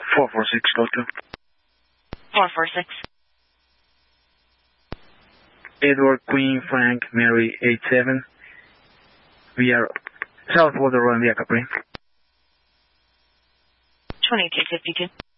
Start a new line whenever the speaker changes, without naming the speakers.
446, go to.
446.
Edward, Queen, Frank, Mary, 87. We are South Water Run via Capri.
2252.